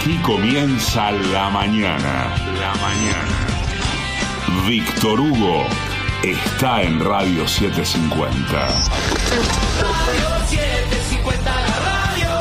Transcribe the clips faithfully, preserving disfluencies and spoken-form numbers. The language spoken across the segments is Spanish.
Aquí comienza La Mañana. La Mañana. Víctor Hugo está en Radio setecientos cincuenta. Radio setecientos cincuenta, la radio.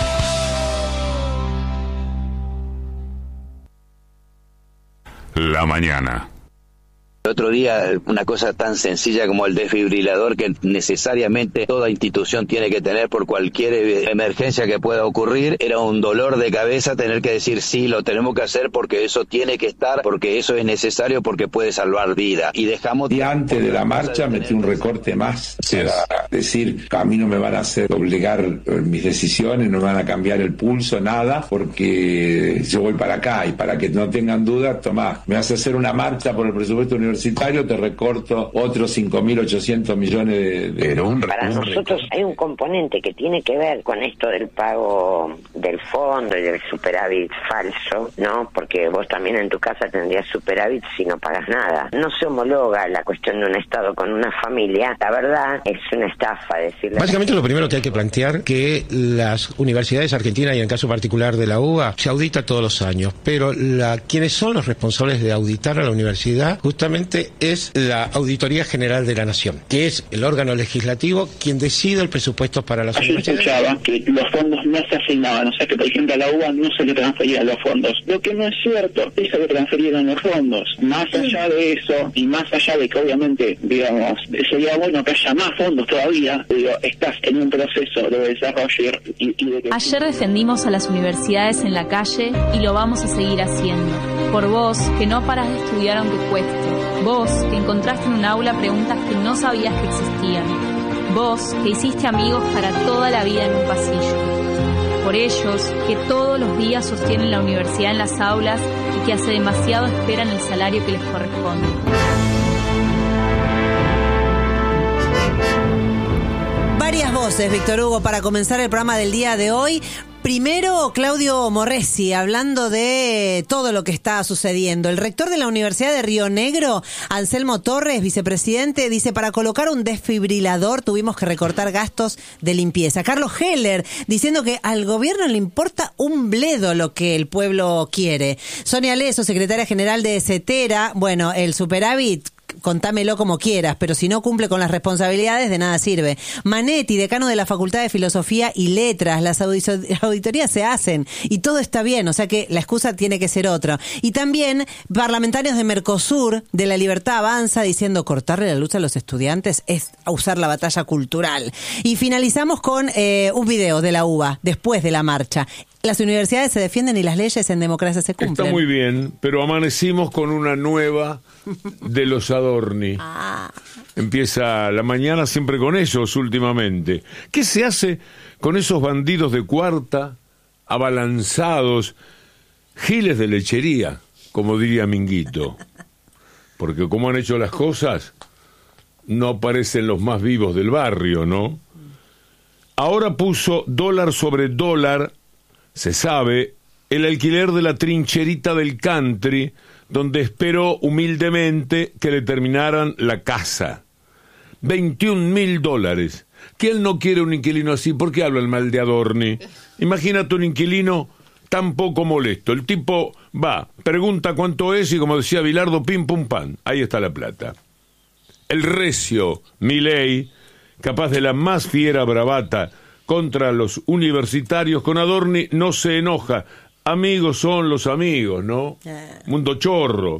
La Mañana. El otro día, una cosa tan sencilla como el desfibrilador que necesariamente toda institución tiene que tener por cualquier emergencia que pueda ocurrir, era un dolor de cabeza tener que decir sí, lo tenemos que hacer porque eso tiene que estar, porque eso es necesario, porque puede salvar vida. Y dejamos... Y antes de la marcha metí un recorte más para decir que a mí no me van a hacer doblegar mis decisiones, no me van a cambiar el pulso, nada, porque yo voy para acá y para que no tengan dudas, tomá, me vas a hacer una marcha por el presupuesto universitario, te recorto otros cinco mil ochocientos millones de... de Pero un, Para un nosotros recorte. hay un componente que tiene que ver con esto del pago del fondo y del superávit falso, ¿no? Porque vos también en tu casa tendrías superávit si no pagas nada. No se homologa la cuestión de un Estado con una familia. La verdad es una estafa decirle... Básicamente lo primero que hay que plantear que las universidades argentinas y en el caso particular de la U B A se audita todos los años, pero la, quienes son los responsables de auditar a la universidad justamente es la Auditoría General de la Nación, que es el órgano legislativo quien decide el presupuesto para las Ayer universidades. escuchaba que los fondos no se asignaban, o sea que por ejemplo a la U B A no se le transferían los fondos. Lo que no es cierto, sí se le transferieron los fondos. Más allá de eso, y más allá de que obviamente, digamos, sería bueno que haya más fondos todavía, digo, estás en un proceso de desarrollo y, y de que... Ayer defendimos a las universidades en la calle y lo vamos a seguir haciendo. Por vos, que no paras de estudiar aunque cueste. Vos, que encontraste en un aula preguntas que no sabías que existían. Vos, que hiciste amigos para toda la vida en un pasillo. Por ellos, que todos los días sostienen la universidad en las aulas y que hace demasiado esperan el salario que les corresponde. Varias voces, Víctor Hugo, para comenzar el programa del día de hoy. Primero, Claudio Morresi, hablando de todo lo que está sucediendo. El rector de la Universidad de Río Negro, Anselmo Torres, vicepresidente, dice, para colocar un desfibrilador tuvimos que recortar gastos de limpieza. Carlos Heller, diciendo que al gobierno le importa un bledo lo que el pueblo quiere. Sonia Leso, secretaria general de CETERA, bueno, el superávit, contámelo como quieras, pero si no cumple con las responsabilidades, de nada sirve. Manetti, decano de la Facultad de Filosofía y Letras, las auditorías se hacen y todo está bien, o sea que la excusa tiene que ser otra. Y también parlamentarios de Mercosur, de La Libertad Avanza, diciendo cortarle la luz a los estudiantes es usar la batalla cultural. Y finalizamos con eh, un video de la U B A, después de la marcha. Las universidades se defienden y las leyes en democracia se cumplen. Está muy bien, pero amanecimos con una nueva de los Adorni. Ah. Empieza la mañana siempre con ellos últimamente. ¿Qué se hace con esos bandidos de cuarta, abalanzados, giles de lechería, como diría Minguito? Porque como han hecho las cosas, no parecen los más vivos del barrio, ¿no? Ahora puso dólar sobre dólar, se sabe, el alquiler de la trincherita del country, donde esperó humildemente que le terminaran la casa. veintiún mil dólares. ¿Quién no quiere un inquilino así? ¿Por qué hablan mal de Adorni? Imagínate un inquilino tan poco molesto. El tipo va, pregunta cuánto es y, como decía Bilardo, pim pum pan. Ahí está la plata. El recio Milei, capaz de la más fiera bravata contra los universitarios, con Adorni no se enoja. Amigos son los amigos, ¿no? Mundo chorro.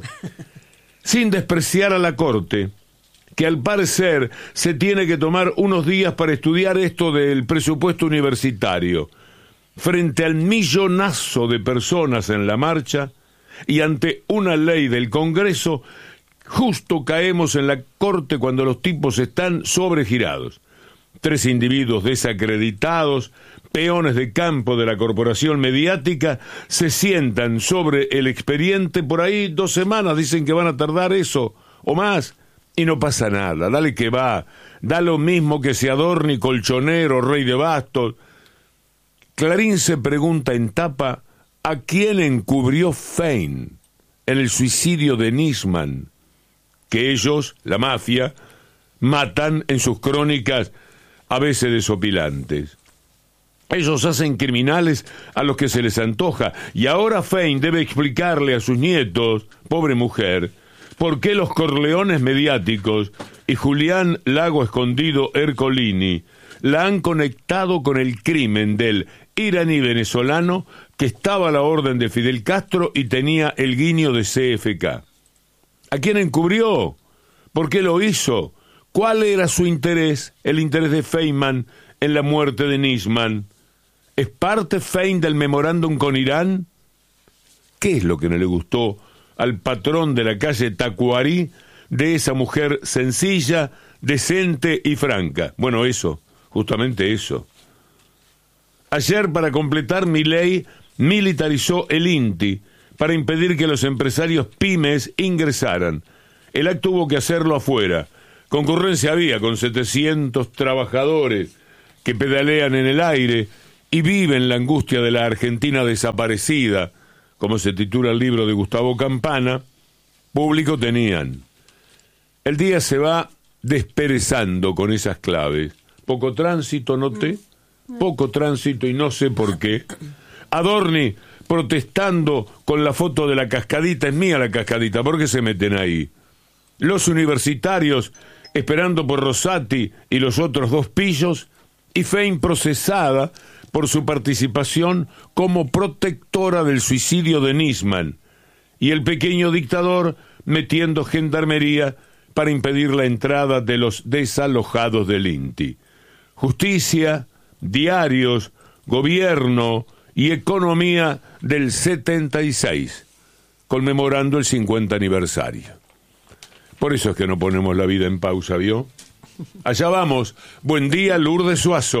Sin despreciar a la Corte, que al parecer se tiene que tomar unos días para estudiar esto del presupuesto universitario. Frente al millonazo de personas en la marcha y ante una ley del Congreso, justo caemos en la Corte cuando los tipos están sobregirados. Tres individuos desacreditados, peones de campo de la corporación mediática, se sientan sobre el expediente por ahí dos semanas, dicen que van a tardar eso o más, y no pasa nada, dale que va, da lo mismo que se Adorni, colchonero, rey de bastos. Clarín se pregunta en tapa a quién encubrió Fein en el suicidio de Nisman, que ellos, la mafia, matan en sus crónicas a veces desopilantes. Ellos hacen criminales a los que se les antoja. Y ahora Fein debe explicarle a sus nietos, pobre mujer, por qué los Corleones mediáticos y Julián Lago Escondido Ercolini la han conectado con el crimen del iraní venezolano que estaba a la orden de Fidel Castro y tenía el guiño de C F K. ¿A quién encubrió? ¿Por qué lo hizo? ¿Cuál era su interés, el interés de Feynman en la muerte de Nisman? ¿Es parte Fein del memorándum con Irán? ¿Qué es lo que no le gustó al patrón de la calle Tacuarí de esa mujer sencilla, decente y franca? Bueno, eso, justamente eso. Ayer, para completar Milei, militarizó el INTI para impedir que los empresarios pymes ingresaran. El acto hubo que hacerlo afuera. Concurrencia había con setecientos trabajadores que pedalean en el aire y viven la angustia de la Argentina desaparecida, como se titula el libro de Gustavo Campana. Público tenían. El día se va desperezando con esas claves. Poco tránsito, noté, poco tránsito y no sé por qué. Adorni protestando con la foto de la cascadita, es mía la cascadita, ¿por qué se meten ahí? Los universitarios esperando por Rosati y los otros dos pillos, y Fein procesada por su participación como protectora del suicidio de Nisman, y el pequeño dictador metiendo gendarmería para impedir la entrada de los desalojados del INTI. Justicia, diarios, gobierno y economía del setenta y seis, conmemorando el cincuenta aniversario. Por eso es que no ponemos la vida en pausa, ¿vio? Allá vamos. Buen día, Lourdes Suazo.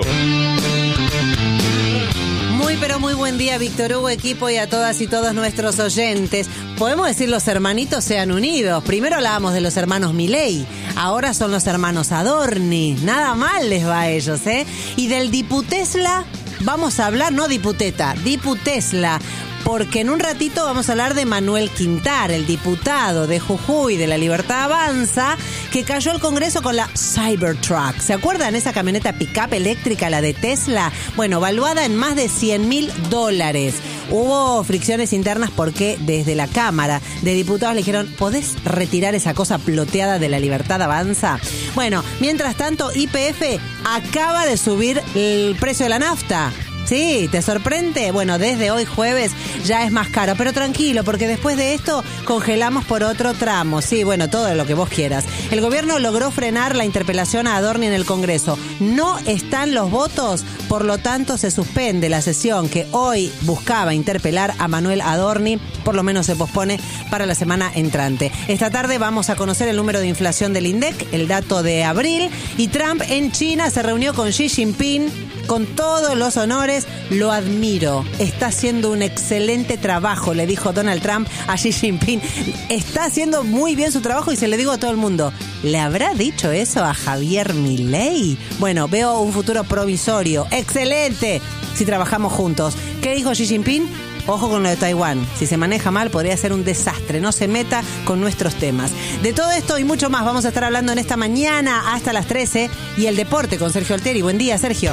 Muy, pero muy buen día, Víctor Hugo, equipo, y a todas y todos nuestros oyentes. Podemos decir los hermanitos sean unidos. Primero hablábamos de los hermanos Milei, ahora son los hermanos Adorni. Nada mal les va a ellos, ¿eh? Y del Diputesla vamos a hablar, no Diputeta, Diputesla. Porque en un ratito vamos a hablar de Manuel Quintar, el diputado de Jujuy de La Libertad Avanza, que cayó al Congreso con la Cybertruck. ¿Se acuerdan esa camioneta pick-up eléctrica, la de Tesla? Bueno, valuada en más de cien mil dólares. Hubo fricciones internas porque desde la Cámara de Diputados le dijeron, ¿podés retirar esa cosa ploteada de La Libertad Avanza? Bueno, mientras tanto, Y P F acaba de subir el precio de la nafta. Sí, ¿te sorprende? Bueno, desde hoy jueves ya es más caro, pero tranquilo, porque después de esto congelamos por otro tramo. Sí, bueno, todo lo que vos quieras. El gobierno logró frenar la interpelación a Adorni en el Congreso. No están los votos, por lo tanto se suspende la sesión que hoy buscaba interpelar a Manuel Adorni, por lo menos se pospone para la semana entrante. Esta tarde vamos a conocer el número de inflación del INDEC, el dato de abril, y Trump en China se reunió con Xi Jinping con todos los honores. Lo admiro, está haciendo un excelente trabajo, le dijo Donald Trump a Xi Jinping. Está haciendo muy bien su trabajo y se le digo a todo el mundo, ¿le habrá dicho eso a Javier Milei? Bueno, veo un futuro provisorio, excelente, si trabajamos juntos. ¿Qué dijo Xi Jinping? Ojo con lo de Taiwán, si se maneja mal podría ser un desastre, no se meta con nuestros temas. De todo esto y mucho más vamos a estar hablando en esta mañana hasta las trece, y el deporte con Sergio Altieri. Buen día, Sergio.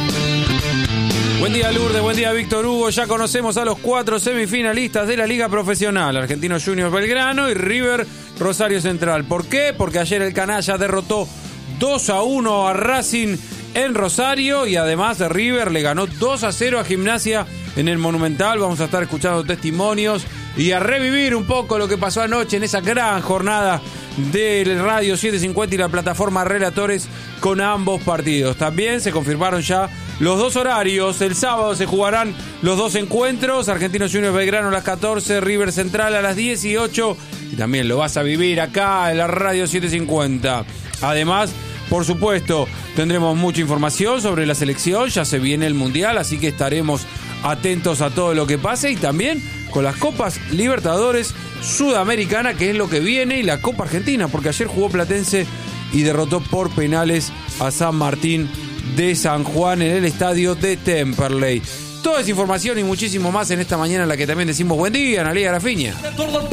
Buen día, Lourdes, buen día, Víctor Hugo. Ya conocemos a los cuatro semifinalistas de la Liga Profesional, Argentinos Juniors Belgrano y River Rosario Central. ¿Por qué? Porque ayer el canalla derrotó dos a uno a Racing en Rosario, y además River le ganó dos a cero a Gimnasia en el Monumental. Vamos a estar escuchando testimonios y a revivir un poco lo que pasó anoche en esa gran jornada del Radio setecientos cincuenta y la plataforma Relatores con ambos partidos. También se confirmaron ya los dos horarios. El sábado se jugarán los dos encuentros, Argentinos Juniors Belgrano a las catorce, River Central a las dieciocho, y también lo vas a vivir acá en la Radio setecientos cincuenta. Además, por supuesto, tendremos mucha información sobre la selección, ya se viene el Mundial, así que estaremos atentos a todo lo que pase, y también con las Copas Libertadores Sudamericana, que es lo que viene, y la Copa Argentina, porque ayer jugó Platense y derrotó por penales a San Martín de San Juan en el estadio de Temperley. Toda esa información y muchísimo más en esta mañana en la que también decimos buen día, Analía Grafiña.